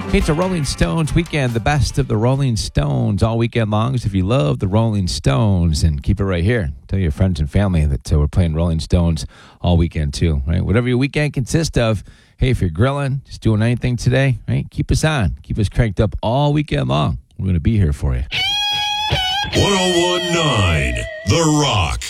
Hey, it's a Rolling Stones weekend, the best of the Rolling Stones all weekend long. So if you love the Rolling Stones, and keep it right here. Tell your friends and family that we're playing Rolling Stones all weekend too, right? Whatever your weekend consists of, hey, if you're grilling, just doing anything today, right? Keep us on. Keep us cranked up all weekend long. We're going to be here for you. 101.9 The Rock.